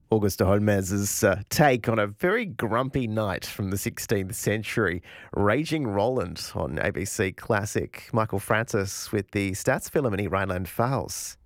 Augusto Holmes's take on a very grumpy night from the 16th century. Raging Roland on ABC Classic. Michael Francis with the Stats film and Rhineland Fowls.